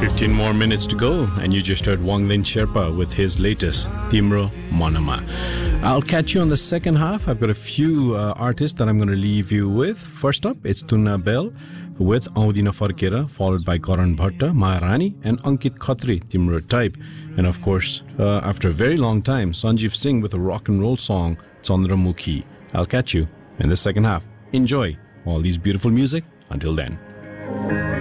15 more minutes to go, and you just heard Wanglin Sherpa with his latest, Timro Monama. I'll catch you on the second half. I've got a few artists that I'm going to leave you with. First up, it's Tunna Bell with Audina Farkera, followed by Karan Bhatta, Maharani, and Ankit Khatri, Timro Type. And of course, after a very long time, Sanjeev Singh with a rock and roll song, Chandramukhi. I'll catch you in the second half. Enjoy all these beautiful music. Until then.